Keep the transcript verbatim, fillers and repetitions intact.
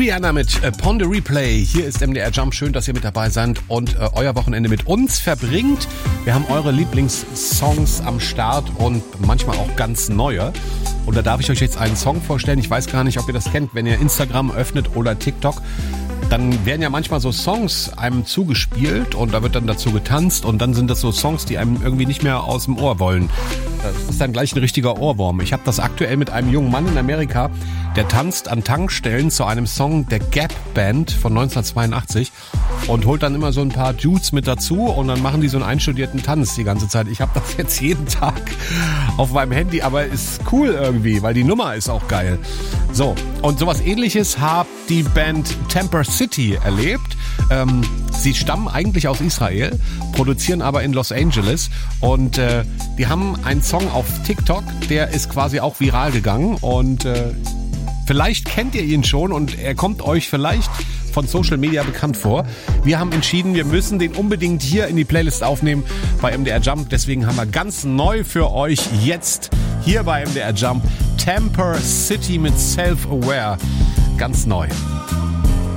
Rihanna mit äh, Pon de Replay. Hier ist M D R Jump. Schön, dass ihr mit dabei seid und äh, euer Wochenende mit uns verbringt. Wir haben eure Lieblingssongs am Start und manchmal auch ganz neue. Und da darf ich euch jetzt einen Song vorstellen. Ich weiß gar nicht, ob ihr das kennt. Wenn ihr Instagram öffnet oder TikTok, dann werden ja manchmal so Songs einem zugespielt und da wird dann dazu getanzt und dann sind das so Songs, die einem irgendwie nicht mehr aus dem Ohr wollen. Das ist dann gleich ein richtiger Ohrwurm. Ich habe das aktuell mit einem jungen Mann in Amerika, der tanzt an Tankstellen zu einem Song der Gap Band von neunzehnhundertzweiundachtzig und holt dann immer so ein paar Dudes mit dazu und dann machen die so einen einstudierten Tanz die ganze Zeit. Ich habe das jetzt jeden Tag auf meinem Handy, aber ist cool irgendwie, weil die Nummer ist auch geil. So, und sowas Ähnliches hat die Band Temper City erlebt. Ähm, sie stammen eigentlich aus Israel, produzieren aber in Los Angeles und äh, die haben einen Song auf TikTok, der ist quasi auch viral gegangen und äh, vielleicht kennt ihr ihn schon und er kommt euch vielleicht von Social Media bekannt vor. Wir haben entschieden, wir müssen den unbedingt hier in die Playlist aufnehmen bei M D R Jump. Deswegen haben wir ganz neu für euch jetzt hier bei M D R Jump Temper City mit Self-Aware. Ganz neu.